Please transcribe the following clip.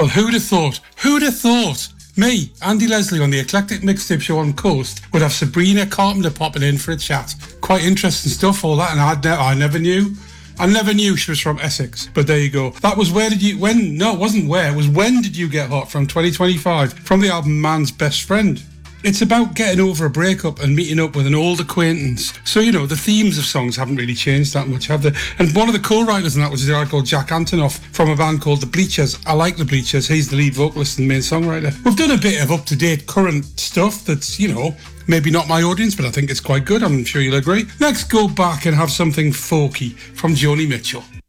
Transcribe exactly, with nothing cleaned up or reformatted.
Well, who'd have thought? Who'd have thought? Me, Andy Leslie, on the Eclectic Mixtape Show on Coast, would have Sabrina Carpenter popping in for a chat. Quite interesting stuff, all that, and I'd ne- I never knew. I never knew she was from Essex, but there you go. That was Where Did You... When? No, it wasn't Where. It was When Did You Get Hot from twenty twenty-five, from the album Man's Best Friend. It's about getting over a breakup and meeting up with an old acquaintance. So, you know, the themes of songs haven't really changed that much, have they? And one of the co-writers in that was a guy called Jack Antonoff from a band called The Bleachers. I like The Bleachers. He's the lead vocalist and main songwriter. We've done a bit of up-to-date current stuff that's, you know, maybe not my audience, but I think it's quite good. I'm sure you'll agree. Let's go back and have something folky from Joni Mitchell.